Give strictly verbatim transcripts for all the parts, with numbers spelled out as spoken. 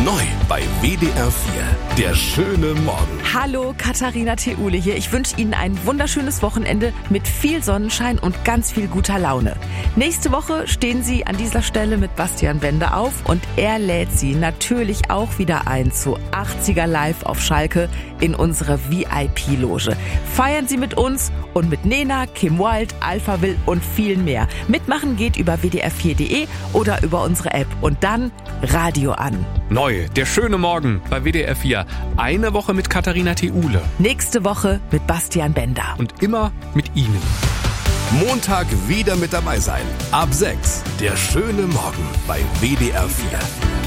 Neu bei W D R vier. Der schöne Morgen. Hallo, Katharina Theule hier. Ich wünsche Ihnen ein wunderschönes Wochenende mit viel Sonnenschein und ganz viel guter Laune. Nächste Woche stehen Sie an dieser Stelle mit Bastian Bender auf und er lädt Sie natürlich auch wieder ein zu achtziger Live auf Schalke in unsere V I P-Loge. Feiern Sie mit uns und mit Nena, Kim Wilde, Alphaville und vielen mehr. Mitmachen geht über w d r vier punkt d e oder über unsere App und dann Radio an. Neu, der schöne Morgen bei W D R vier. Eine Woche mit Katharina Theule. Nächste Woche mit Bastian Bender. Und immer mit Ihnen. Montag wieder mit dabei sein. Ab sechs. Der schöne Morgen bei W D R vier.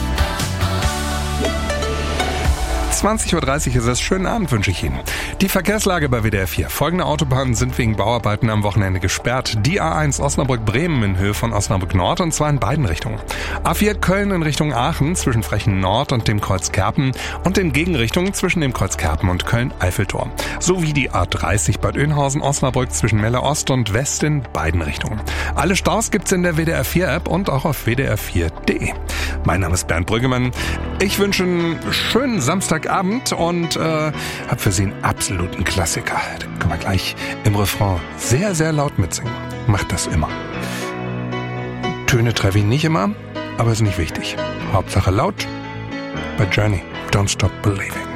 zwanzig Uhr dreißig ist es. Schönen Abend wünsche ich Ihnen. Die Verkehrslage bei W D R vier. Folgende Autobahnen sind wegen Bauarbeiten am Wochenende gesperrt. Die A eins Osnabrück-Bremen in Höhe von Osnabrück Nord und zwar in beiden Richtungen. A vier Köln in Richtung Aachen zwischen Frechen Nord und dem Kreuz Kerpen und in Gegenrichtungen zwischen dem Kreuz Kerpen und Köln-Eiffeltor. Sowie die A dreißig Bad Oeynhausen-Osnabrück zwischen Melle Ost und West in beiden Richtungen. Alle Staus gibt's in der W D R vier App und auch auf w d r vier punkt d e. Mein Name ist Bernd Brüggemann. Ich wünsche einen schönen Samstagabend und äh, habe für Sie einen absoluten Klassiker. Da können wir gleich im Refrain sehr, sehr laut mitsingen. Macht das immer. Töne treffe ich nicht immer, aber ist nicht wichtig. Hauptsache laut. Bei Journey, Don't Stop Believing.